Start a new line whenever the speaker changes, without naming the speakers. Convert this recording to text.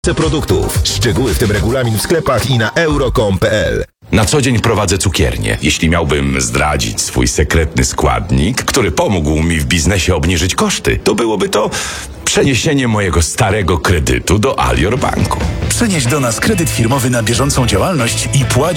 produktów. Szczegóły w tym regulamin w sklepach i na euro.com.pl.
Na co dzień prowadzę cukiernię. Jeśli miałbym zdradzić swój sekretny składnik, który pomógł mi w biznesie obniżyć koszty, to byłoby to przeniesienie mojego starego kredytu do Alior Banku.
Przenieś do nas kredyt firmowy na bieżącą działalność i płać